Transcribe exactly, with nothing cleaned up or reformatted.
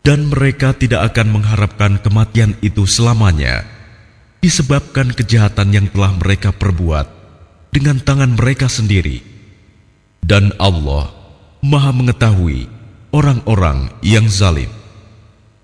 Dan mereka tidak akan mengharapkan kematian itu selamanya, disebabkan kejahatan yang telah mereka perbuat dengan tangan mereka sendiri. Dan Allah Maha mengetahui orang-orang yang zalim.